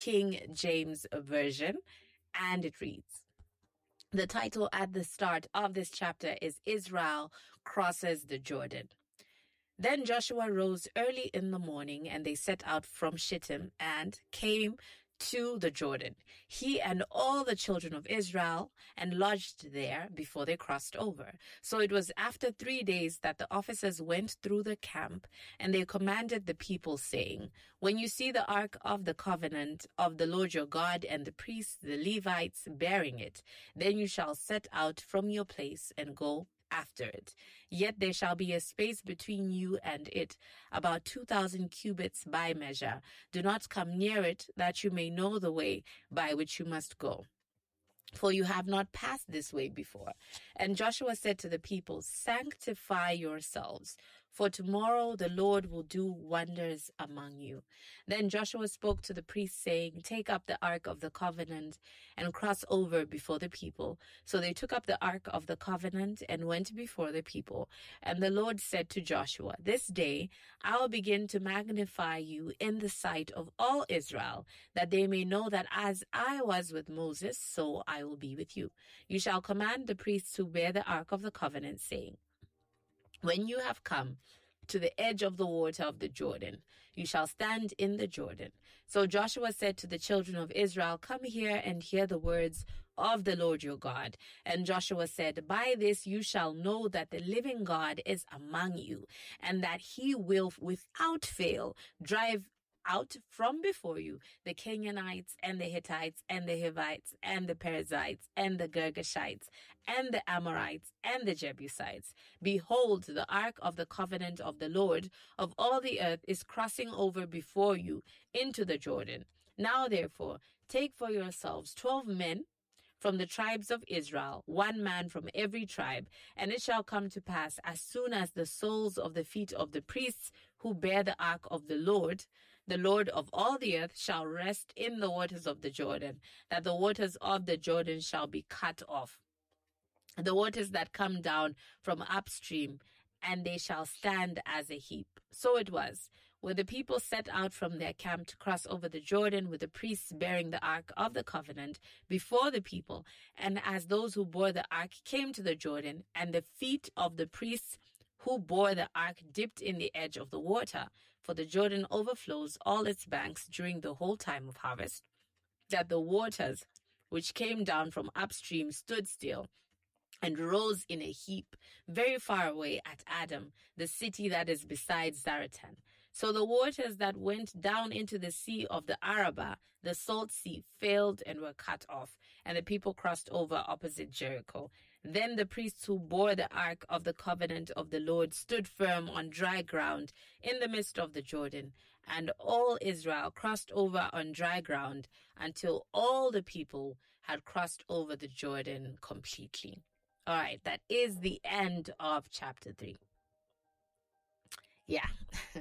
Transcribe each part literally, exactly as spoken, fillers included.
King James Version, and it reads, the title at the start of this chapter is Israel Crosses the Jordan. Then Joshua rose early in the morning, and they set out from Shittim and came to the Jordan, he and all the children of Israel, and lodged there before they crossed over. So it was after three days that the officers went through the camp, and they commanded the people, saying, when you see the ark of the covenant of the Lord your God and the priests, the Levites, bearing it, then you shall set out from your place and go after it. Yet there shall be a space between you and it, about two thousand cubits by measure. Do not come near it, that you may know the way by which you must go, for you have not passed this way before. And Joshua said to the people, sanctify yourselves, for tomorrow the Lord will do wonders among you. Then Joshua spoke to the priests, saying, take up the ark of the covenant and cross over before the people. So they took up the ark of the covenant and went before the people. And the Lord said to Joshua, this day I will begin to magnify you in the sight of all Israel, that they may know that as I was with Moses, so I will be with you. You shall command the priests who bear the ark of the covenant, saying, when you have come to the edge of the water of the Jordan, you shall stand in the Jordan. So Joshua said to the children of Israel, come here and hear the words of the Lord your God. And Joshua said, by this you shall know that the living God is among you, and that he will without fail drive out from before you the Canaanites and the Hittites and the Hivites and the Perizzites and the Girgashites and the Amorites and the Jebusites. Behold, the ark of the covenant of the Lord of all the earth is crossing over before you into the Jordan. Now therefore, take for yourselves twelve men from the tribes of Israel, one man from every tribe. And it shall come to pass, as soon as the soles of the feet of the priests who bear the ark of the Lord, the Lord of all the earth, shall rest in the waters of the Jordan, that the waters of the Jordan shall be cut off, the waters that come down from upstream, and they shall stand as a heap. So it was, when the people set out from their camp to cross over the Jordan, with the priests bearing the ark of the covenant before the people, and as those who bore the ark came to the Jordan, and the feet of the priests who bore the ark dipped in the edge of the water, for the Jordan overflows all its banks during the whole time of harvest, that the waters which came down from upstream stood still, and rose in a heap very far away at Adam, the city that is beside Zaratan. So the waters that went down into the sea of the Arabah, the salt sea, failed and were cut off, and the people crossed over opposite Jericho. Then the priests who bore the ark of the covenant of the Lord stood firm on dry ground in the midst of the Jordan, and all Israel crossed over on dry ground until all the people had crossed over the Jordan completely. All right, that is the end of chapter three. Yeah.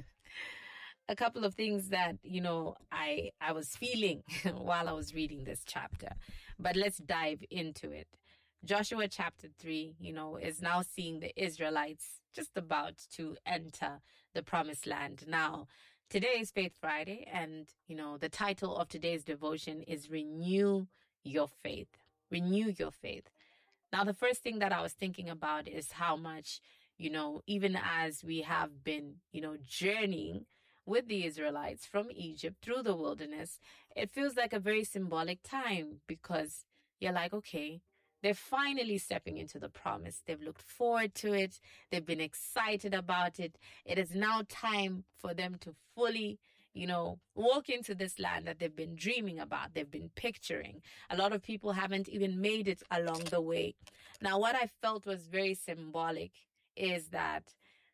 A couple of things that, you know, I I was feeling while I was reading this chapter. But let's dive into it. Joshua chapter three, you know, is now seeing the Israelites just about to enter the promised land. Now, today is Faith Friday, and, you know, the title of today's devotion is Renew Your Faith. Renew your faith. Now, the first thing that I was thinking about is how much, you know, even as we have been, you know, journeying with the Israelites from Egypt through the wilderness, it feels like a very symbolic time, because you're like, okay, they're finally stepping into the promise. They've looked forward to it. They've been excited about it. It is now time for them to fully, you know, walk into this land that they've been dreaming about, they've been picturing. A lot of people haven't even made it along the way. Now, what I felt was very symbolic is that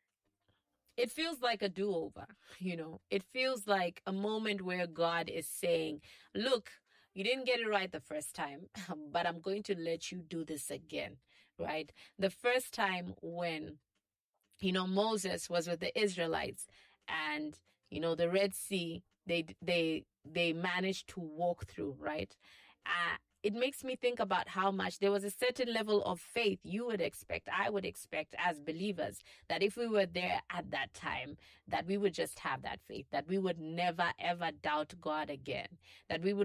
it feels like a do-over, you know. It feels like a moment where God is saying, look, you didn't get it right the first time, but I'm going to let you do this again, right? The first time when, you know, Moses was with the Israelites, and, you know, the Red Sea, they they they managed to walk through, right? Uh, it makes me think about how much there was a certain level of faith you would expect, I would expect as believers, that if we were there at that time, that we would just have that faith, that we would never, ever doubt God again, that we would